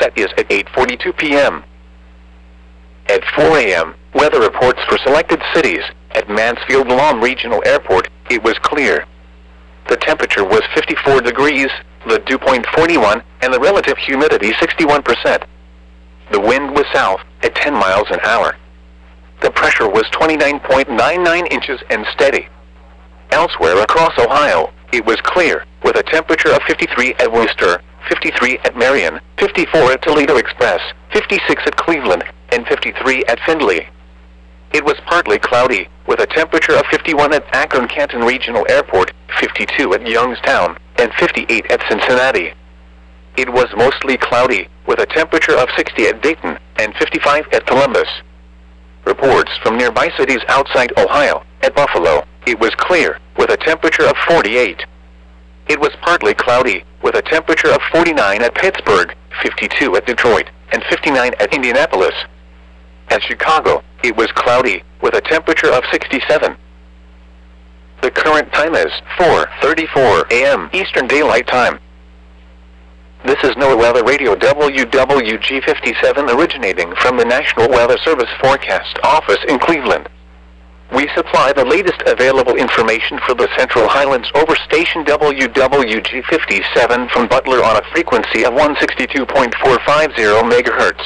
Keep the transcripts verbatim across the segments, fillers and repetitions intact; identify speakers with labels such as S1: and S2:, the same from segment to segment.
S1: sunset is at eight forty-two p m At four a m, weather reports for selected cities. At Mansfield-Lahm Regional Airport, it was clear. The temperature was fifty-four degrees, the dew point forty-one, and the relative humidity sixty-one percent. The wind was south, at ten miles an hour. The pressure was twenty-nine point nine nine inches and steady. Elsewhere across Ohio, it was clear, with a temperature of fifty-three at Worcester, fifty-three at Marion, fifty-four at Toledo Express, fifty-six at Cleveland, and fifty-three at Findlay. It was partly cloudy, with a temperature of fifty-one at Akron-Canton Regional Airport, fifty-two at Youngstown, and fifty-eight at Cincinnati. It was mostly cloudy, with a temperature of sixty at Dayton, and fifty-five at Columbus. Reports from nearby cities outside Ohio. At Buffalo, it was clear, with a temperature of forty-eight. It was partly cloudy, with a temperature of forty-nine at Pittsburgh, fifty-two at Detroit, and fifty-nine at Indianapolis. At Chicago, it was cloudy, with a temperature of sixty-seven. The current time is four thirty-four a m Eastern Daylight Time. This is NOAA Weather Radio W W G fifty-seven originating from the National Weather Service Forecast Office in Cleveland. We supply the latest available information for the Central Highlands over station W W G fifty-seven from Butler on a frequency of one sixty-two point four five zero megahertz.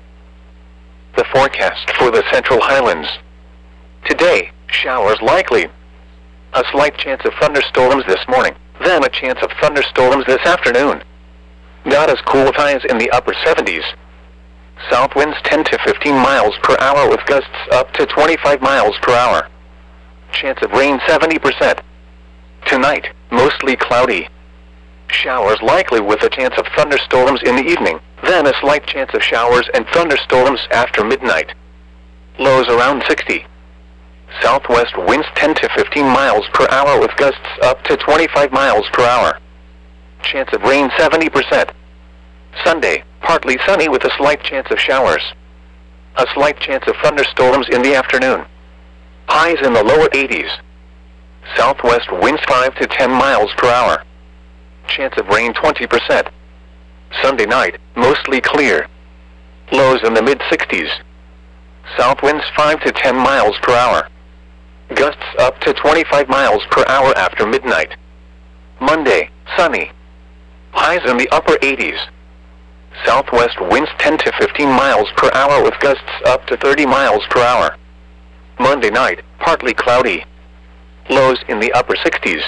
S1: The forecast for the Central Highlands. Today, showers likely. A slight chance of thunderstorms this morning, then a chance of thunderstorms this afternoon. Not as cool with highs in the upper seventies. South winds ten to fifteen miles per hour with gusts up to twenty-five miles per hour. Chance of rain seventy percent. Tonight, mostly cloudy. Showers likely with a chance of thunderstorms in the evening, then a slight chance of showers and thunderstorms after midnight. Lows around sixty. Southwest winds ten to fifteen miles per hour with gusts up to twenty-five miles per hour. Chance of rain seventy percent. Sunday, partly sunny with a slight chance of showers. A slight chance of thunderstorms in the afternoon. Highs in the lower eighties. Southwest winds five to ten miles per hour. Chance of rain twenty percent. Sunday night, mostly clear. Lows in the mid sixties. South winds five to ten miles per hour. Gusts up to twenty-five miles per hour after midnight. Monday, sunny. Highs in the upper eighties. Southwest winds ten to fifteen miles per hour with gusts up to thirty miles per hour. Monday night, partly cloudy. Lows in the upper sixties.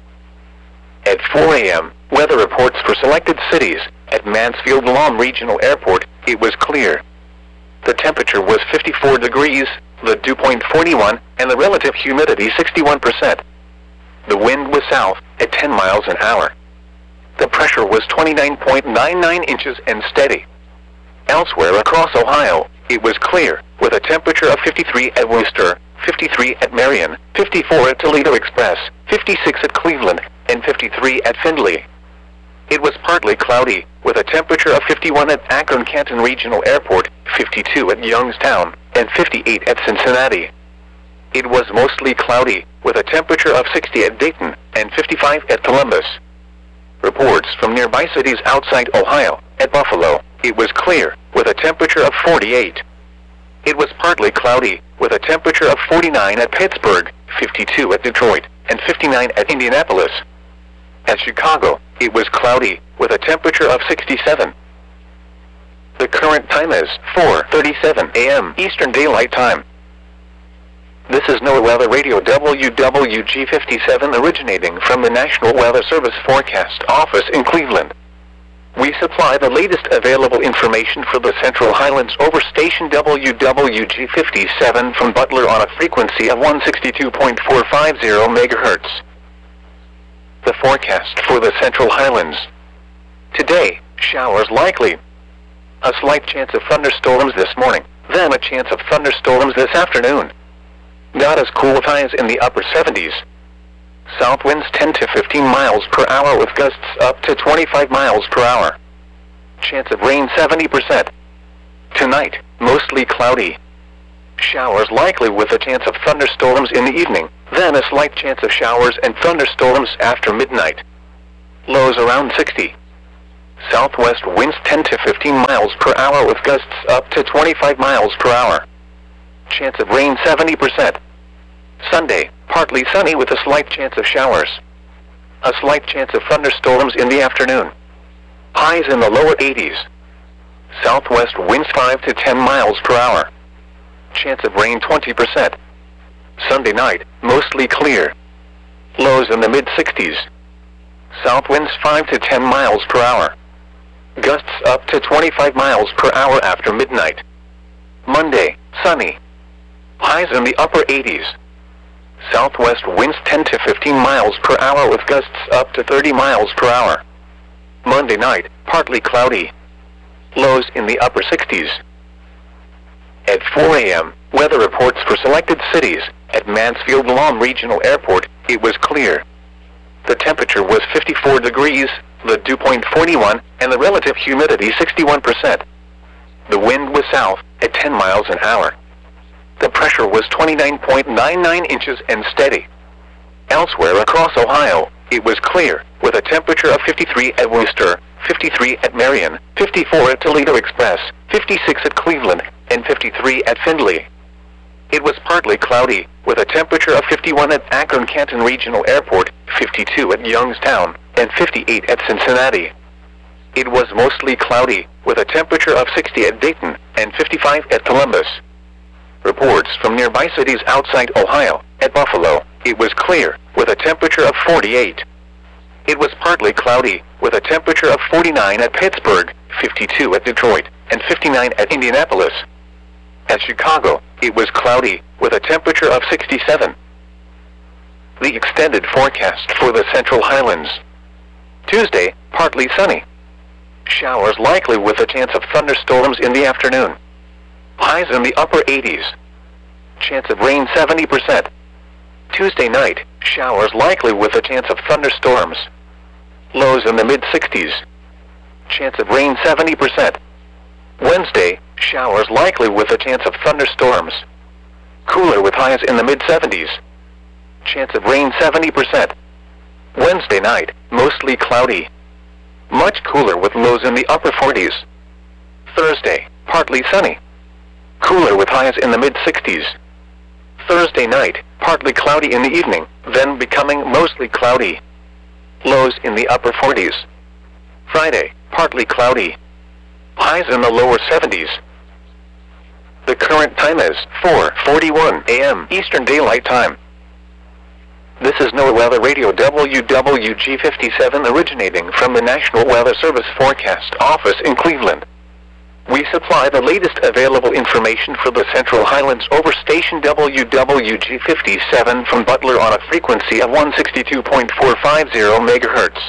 S1: At four a m, weather reports for selected cities. At Mansfield-Lahm Regional Airport, it was clear. The temperature was fifty-four degrees, the dew point forty-one, and the relative humidity sixty-one percent. The wind was south, at ten miles an hour. The pressure was twenty-nine point nine nine inches and steady. Elsewhere across Ohio, it was clear, with a temperature of fifty-three at Worcester, fifty-three at Marion, fifty-four at Toledo Express, fifty-six at Cleveland, and fifty-three at Findlay. It was partly cloudy, with a temperature of fifty-one at Akron-Canton Regional Airport, fifty-two at Youngstown, and fifty-eight at Cincinnati. It was mostly cloudy, with a temperature of sixty at Dayton, and fifty-five at Columbus. Reports from nearby cities outside Ohio. At Buffalo, it was clear, with a temperature of forty-eight. It was partly cloudy, with a temperature of forty-nine at Pittsburgh, fifty-two at Detroit, and fifty-nine at Indianapolis. At Chicago, it was cloudy, with a temperature of sixty-seven. The current time is four thirty-seven a m Eastern Daylight Time. This is NOAA Weather Radio W W G fifty-seven originating from the National Weather Service Forecast Office in Cleveland. We supply the latest available information for the Central Highlands over station W W G fifty-seven from Butler on a frequency of one sixty-two point four five zero megahertz. The forecast for the Central Highlands. Today, showers likely. A slight chance of thunderstorms this morning, then a chance of thunderstorms this afternoon. Not as cool with highs in the upper seventies. South winds ten to fifteen miles per hour with gusts up to twenty-five miles per hour. Chance of rain seventy percent. Tonight, mostly cloudy. Showers likely with a chance of thunderstorms in the evening, then a slight chance of showers and thunderstorms after midnight. Lows around sixty. Southwest winds ten to fifteen miles per hour with gusts up to twenty-five miles per hour. Chance of rain seventy percent. Sunday, partly sunny with a slight chance of showers. A slight chance of thunderstorms in the afternoon. Highs in the lower eighties. Southwest winds five to ten miles per hour. Chance of rain twenty percent. Sunday night, mostly clear. Lows in the mid sixties. South winds five to ten miles per hour. Gusts up to twenty-five miles per hour after midnight. Monday, sunny. Highs in the upper eighties. Southwest winds ten to fifteen miles per hour with gusts up to thirty miles per hour. Monday night, partly cloudy. Lows in the upper sixties. At four a m, weather reports for selected cities. At Mansfield-Lom Regional Airport, it was clear. The temperature was fifty-four degrees, the dew point forty-one, and the relative humidity sixty-one percent. The wind was south, at ten miles an hour. The pressure was twenty-nine point nine nine inches and steady. Elsewhere across Ohio, it was clear, with a temperature of fifty-three at Worcester, fifty-three at Marion, fifty-four at Toledo Express, fifty-six at Cleveland, and fifty-three at Findlay. It was partly cloudy, with a temperature of fifty-one at Akron-Canton Regional Airport, fifty-two at Youngstown, and fifty-eight at Cincinnati. It was mostly cloudy, with a temperature of sixty at Dayton, and fifty-five at Columbus. Reports from nearby cities outside Ohio. At Buffalo, it was clear, with a temperature of forty-eight. It was partly cloudy, with a temperature of forty-nine at Pittsburgh, fifty-two at Detroit, and fifty-nine at Indianapolis. At Chicago, it was cloudy, with a temperature of sixty-seven. The extended forecast for the Central Highlands. Tuesday, partly sunny. Showers likely with a chance of thunderstorms in the afternoon. Highs in the upper eighties. Chance of rain seventy percent. Tuesday night, showers likely with a chance of thunderstorms. Lows in the mid sixties. Chance of rain seventy percent. Wednesday, showers likely with a chance of thunderstorms. Cooler with highs in the mid seventies. Chance of rain seventy percent. Wednesday night, mostly cloudy. Much cooler with lows in the upper forties. Thursday, partly sunny. Cooler with highs in the mid sixties. Thursday night, partly cloudy in the evening, then becoming mostly cloudy. Lows in the upper forties. Friday, partly cloudy. Highs in the lower seventies. The current time is four forty-one a m Eastern Daylight Time. This is NOAA Weather Radio W W G fifty-seven originating from the National Weather Service Forecast Office in Cleveland. We supply the latest available information for the Central Highlands over station W W G fifty-seven from Butler on a frequency of one sixty-two point four five zero megahertz.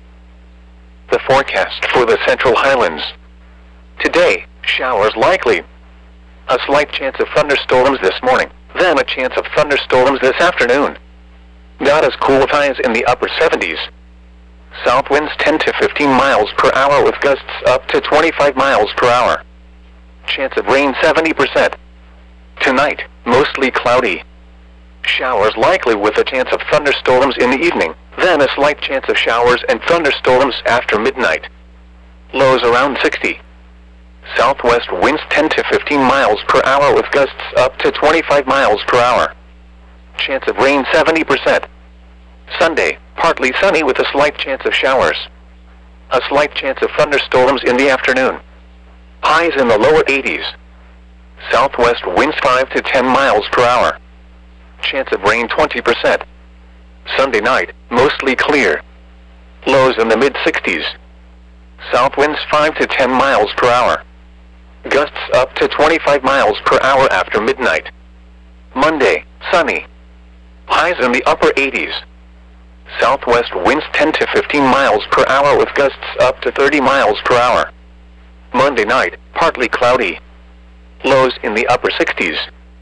S1: The forecast for the Central Highlands. Today, showers likely. A slight chance of thunderstorms this morning, then a chance of thunderstorms this afternoon. Not as cool with highs in the upper seventies. South winds ten to fifteen miles per hour with gusts up to twenty-five miles per hour. Chance of rain seventy percent. Tonight, mostly cloudy. Showers likely with a chance of thunderstorms in the evening, then a slight chance of showers and thunderstorms after midnight. Lows around sixty. Southwest winds ten to fifteen miles per hour with gusts up to twenty-five miles per hour. Chance of rain seventy percent. Sunday, partly sunny with a slight chance of showers. A slight chance of thunderstorms in the afternoon. Highs in the lower eighties. Southwest winds five to ten miles per hour. Chance of rain twenty percent. Sunday night, mostly clear. Lows in the mid sixties. South winds five to ten miles per hour. Gusts up to twenty-five miles per hour after midnight. Monday, sunny. Highs in the upper eighties. Southwest winds ten to fifteen miles per hour with gusts up to thirty miles per hour. Monday night, partly cloudy. Lows in the upper sixties.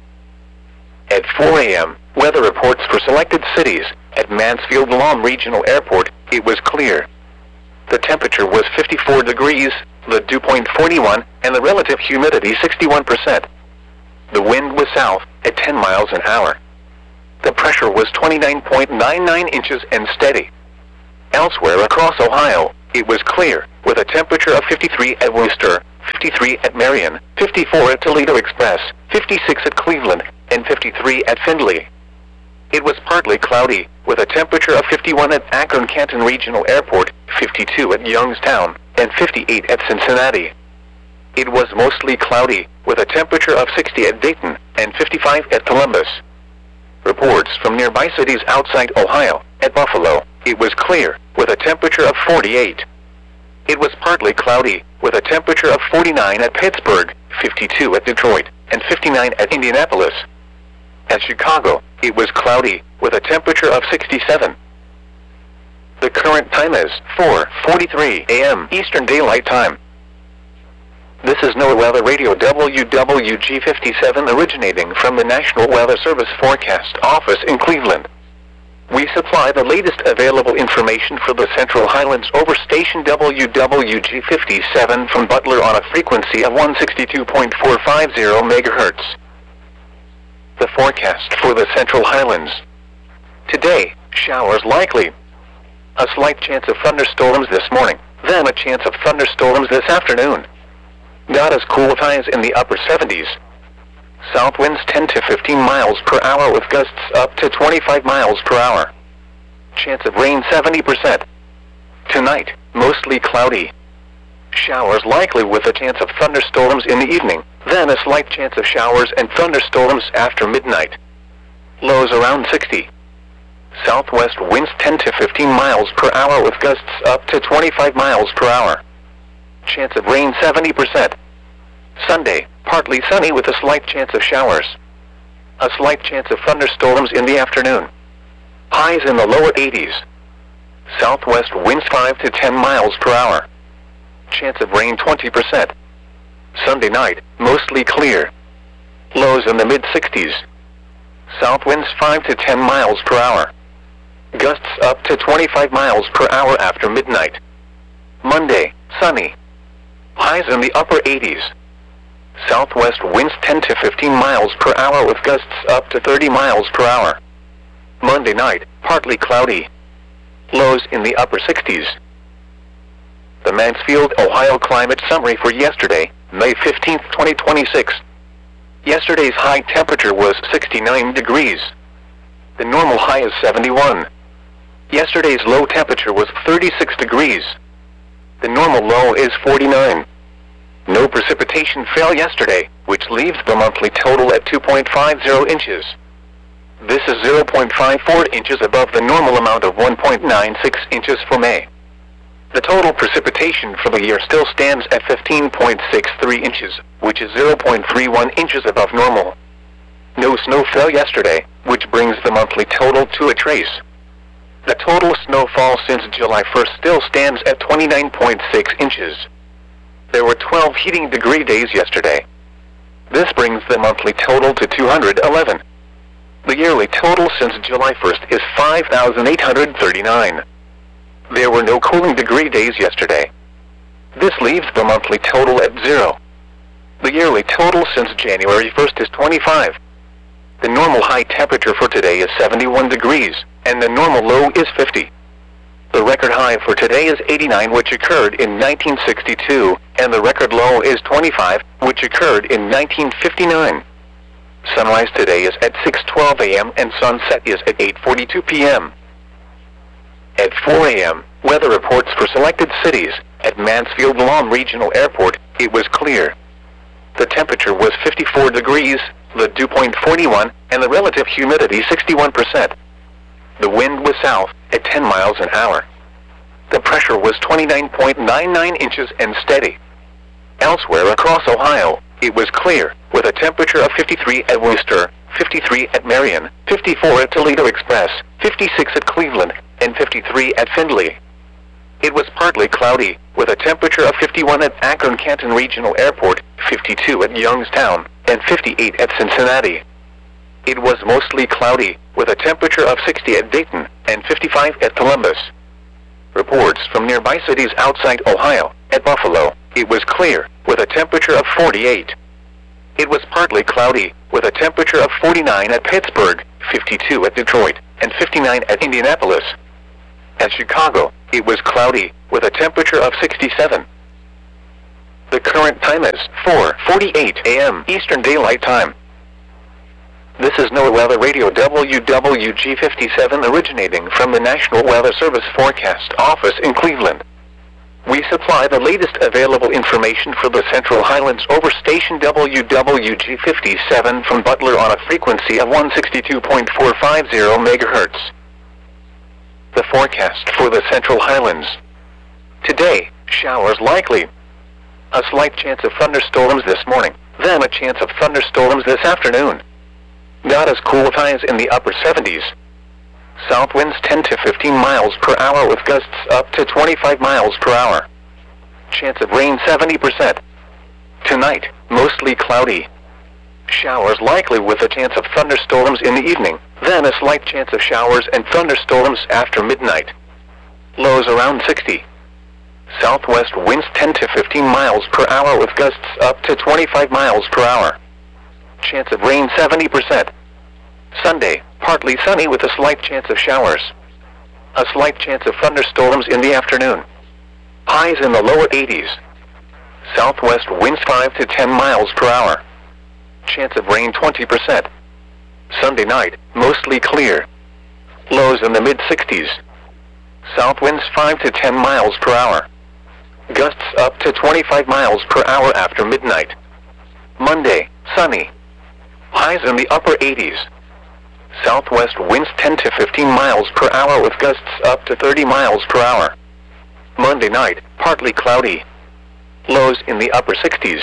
S1: At four a m, weather reports for selected cities. At Mansfield-Lom Regional Airport, it was clear. The temperature was fifty-four degrees, the dew point forty-one, and the relative humidity sixty-one percent. The wind was south, at ten miles an hour. The pressure was twenty-nine point nine nine inches and steady. Elsewhere across Ohio, it was clear, with a temperature of fifty-three at Worcester, fifty-three at Marion, fifty-four at Toledo Express, fifty-six at Cleveland, and fifty-three at Findlay. It was partly cloudy, with a temperature of fifty-one at Akron-Canton Regional Airport, fifty-two at Youngstown, and fifty-eight at Cincinnati. It was mostly cloudy, with a temperature of sixty at Dayton, and fifty-five at Columbus. Reports from nearby cities outside Ohio, at Buffalo, it was clear, with a temperature of forty-eight. It was partly cloudy, with a temperature of forty-nine at Pittsburgh, fifty-two at Detroit, and fifty-nine at Indianapolis. At Chicago, it was cloudy, with a temperature of sixty-seven. The current time is four forty-three a m Eastern Daylight Time. This is NOAA Weather Radio W W G fifty-seven originating from the National Weather Service Forecast Office in Cleveland. We supply the latest available information for the Central Highlands over station W W G fifty-seven from Butler on a frequency of one sixty-two point four five zero megahertz. The forecast for the Central Highlands. Today, showers likely. A slight chance of thunderstorms this morning, then a chance of thunderstorms this afternoon. Not as cool with highs in the upper seventies. South winds ten to fifteen miles per hour with gusts up to twenty-five miles per hour. Chance of rain seventy percent. Tonight, mostly cloudy. Showers likely with a chance of thunderstorms in the evening, then a slight chance of showers and thunderstorms after midnight. Lows around sixty. Southwest winds ten to fifteen miles per hour with gusts up to twenty-five miles per hour. Chance of rain seventy percent. Sunday, partly sunny with a slight chance of showers. A slight chance of thunderstorms in the afternoon. Highs in the lower eighties. Southwest winds five to ten miles per hour. Chance of rain twenty percent. Sunday night, mostly clear. Lows in the mid sixties. South winds five to ten miles per hour. Gusts up to twenty-five miles per hour after midnight. Monday, sunny. Highs in the upper eighties. Southwest winds ten to fifteen miles per hour with gusts up to thirty miles per hour. Monday night, partly cloudy. Lows in the upper sixties. The Mansfield, Ohio climate summary for yesterday, May fifteenth, twenty twenty-six. Yesterday's high temperature was sixty-nine degrees. The normal high is seventy-one. Yesterday's low temperature was thirty-six degrees. The normal low is forty-nine. No precipitation fell yesterday, which leaves the monthly total at two point five zero inches. This is zero point five four inches above the normal amount of one point nine six inches for May. The total precipitation for the year still stands at fifteen point six three inches, which is zero point three one inches above normal. No snow fell yesterday, which brings the monthly total to a trace. The total snowfall since July first still stands at twenty-nine point six inches. There were twelve heating degree days yesterday. This brings the monthly total to two hundred eleven. The yearly total since July first is five thousand eight hundred thirty-nine. There were no cooling degree days yesterday. This leaves the monthly total at zero. The yearly total since January first is twenty-five. The normal high temperature for today is seventy-one degrees, and the normal low is fifty. The record high for today is eighty-nine, which occurred in nineteen sixty-two, and the record low is twenty-five, which occurred in nineteen fifty-nine. Sunrise today is at six twelve a m and sunset is at eight forty-two p m At four a m, weather reports for selected cities. At Mansfield-Lom Regional Airport, it was clear. The temperature was fifty-four degrees, the dew point forty-one, and the relative humidity sixty-one percent. The wind was south, at ten miles an hour. The pressure was twenty-nine point nine nine inches and steady. Elsewhere across Ohio, it was clear, with a temperature of fifty-three at Worcester, fifty-three at Marion, fifty-four at Toledo Express, fifty-six at Cleveland, and fifty-three at Findlay. It was partly cloudy, with a temperature of fifty-one at Akron-Canton Regional Airport, fifty-two at Youngstown, and fifty-eight at Cincinnati. It was mostly cloudy, with a temperature of sixty at Dayton, and fifty-five at Columbus. Reports from nearby cities outside Ohio, at Buffalo, it was clear, with a temperature of forty-eight. It was partly cloudy, with a temperature of forty-nine at Pittsburgh, fifty-two at Detroit, and fifty-nine at Indianapolis. At Chicago, it was cloudy, with a temperature of sixty-seven. The current time is four forty-eight a m Eastern Daylight Time. This is NOAA Weather Radio W W G fifty-seven originating from the National Weather Service Forecast Office in Cleveland. We supply the latest available information for the Central Highlands over station W W G fifty-seven from Butler on a frequency of one sixty-two point four five zero megahertz. The forecast for the Central Highlands. Today, showers likely. A slight chance of thunderstorms this morning, then a chance of thunderstorms this afternoon. Not as cool, highs in the upper seventies. South winds ten to fifteen miles per hour with gusts up to twenty-five miles per hour. Chance of rain seventy percent. Tonight, mostly cloudy. Showers likely with a chance of thunderstorms in the evening, then a slight chance of showers and thunderstorms after midnight. Lows around sixty. Southwest winds ten to fifteen miles per hour with gusts up to twenty-five miles per hour. Chance of rain seventy percent. Sunday, partly sunny with a slight chance of showers. A slight chance of thunderstorms in the afternoon. Highs in the lower eighties. Southwest winds five to ten miles per hour. Chance of rain twenty percent. Sunday night, mostly clear. Lows in the mid sixties. South winds five to ten miles per hour. Gusts up to twenty-five miles per hour after midnight. Monday, sunny. Highs in the upper eighties. Southwest winds ten to fifteen miles per hour with gusts up to thirty miles per hour. Monday night, partly cloudy. Lows in the upper sixties.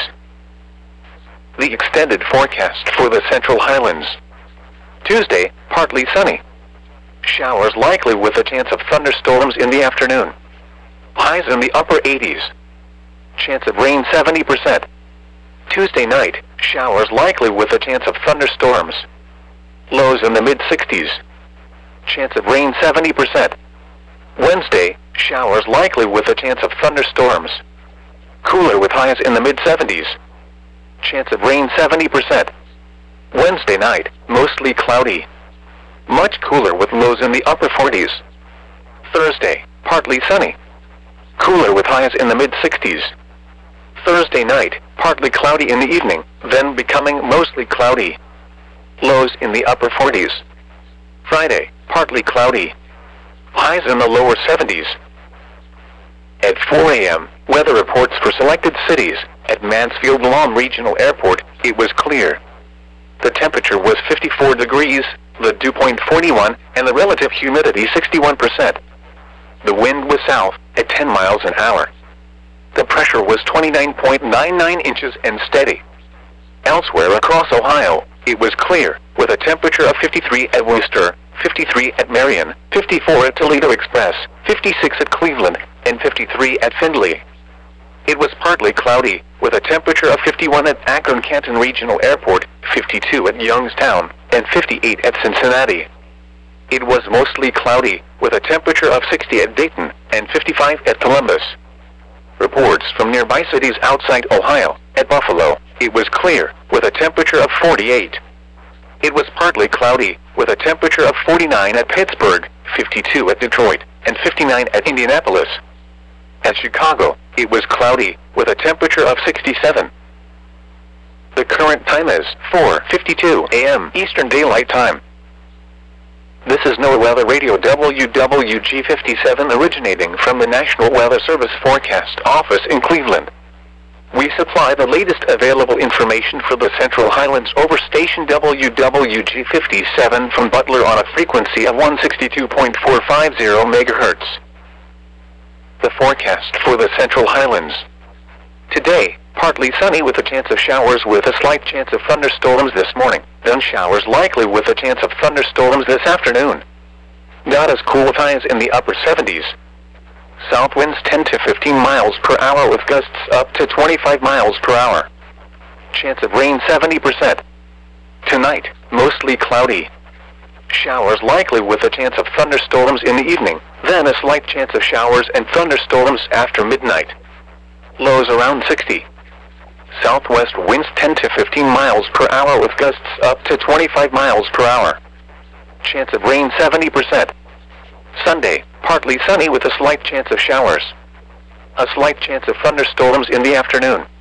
S1: The extended forecast for the Central Highlands. Tuesday, partly sunny. Showers likely with a chance of thunderstorms in the afternoon. Highs in the upper eighties. Chance of rain seventy percent. Tuesday night, showers likely with a chance of thunderstorms. Lows in the mid sixties. Chance of rain seventy percent. Wednesday, showers likely with a chance of thunderstorms. Cooler with highs in the mid seventies. Chance of rain seventy percent. Wednesday night, mostly cloudy. Much cooler with lows in the upper forties. Thursday, partly sunny. Cooler with highs in the mid sixties. Thursday night, partly cloudy in the evening, then becoming mostly cloudy. Lows in the upper forties. Friday, partly cloudy. Highs in the lower seventies. At four a m, weather reports for selected cities. At Mansfield-Lom Regional Airport, it was clear. The temperature was fifty-four degrees, the dew point forty-one, and the relative humidity sixty-one percent. The wind was south, at ten miles an hour. The pressure was twenty-nine point nine nine inches and steady. Elsewhere across Ohio, it was clear, with a temperature of fifty-three at Worcester, fifty-three at Marion, fifty-four at Toledo Express, fifty-six at Cleveland, and fifty-three at Findlay. It was partly cloudy, with a temperature of fifty-one at Akron-Canton Regional Airport, fifty-two at Youngstown, and fifty-eight at Cincinnati. It was mostly cloudy, with a temperature of sixty at Dayton, and fifty-five at Columbus. Reports from nearby cities outside Ohio. At Buffalo, it was clear, with a temperature of forty-eight. It was partly cloudy, with a temperature of forty-nine at Pittsburgh, fifty-two at Detroit, and fifty-nine at Indianapolis. At Chicago, it was cloudy, with a temperature of sixty-seven. The current time is four fifty-two a m Eastern Daylight Time. This is NOAA Weather Radio W W G fifty-seven originating from the National Weather Service Forecast Office in Cleveland. We supply the latest available information for the Central Highlands over station W W G fifty-seven from Butler on a frequency of one sixty-two point four five zero megahertz. The forecast for the Central Highlands. Today, partly sunny with a chance of showers with a slight chance of thunderstorms this morning, then showers likely with a chance of thunderstorms this afternoon. Not as cool with highs in the upper seventies. South winds ten to fifteen miles per hour with gusts up to twenty-five miles per hour. Chance of rain seventy percent. Tonight, mostly cloudy. Showers likely with a chance of thunderstorms in the evening, then a slight chance of showers and thunderstorms after midnight. Lows around sixty. Southwest winds ten to fifteen miles per hour with gusts up to twenty-five miles per hour. Chance of rain seventy percent. Sunday, partly sunny with a slight chance of showers. A slight chance of thunderstorms in the afternoon.